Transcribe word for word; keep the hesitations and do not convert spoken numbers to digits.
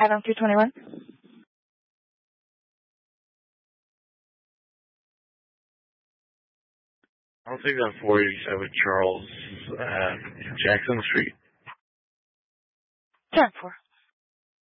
Item two twenty-one. I'll take that four eighty-seven Charles uh, Jackson Street. Turn for.